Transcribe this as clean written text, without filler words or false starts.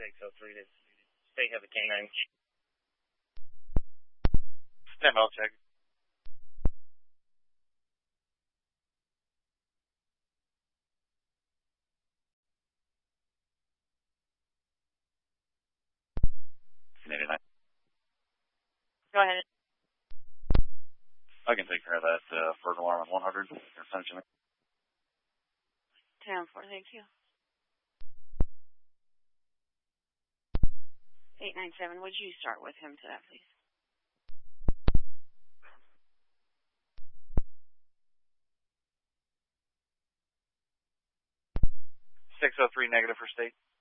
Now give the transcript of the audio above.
603 to state have a canine. Stand by, check. Go ahead. I can take care of that burglar alarm on 100. Essentially. 10-4, thank you. 897, would you start with him to that, please? -603 for state.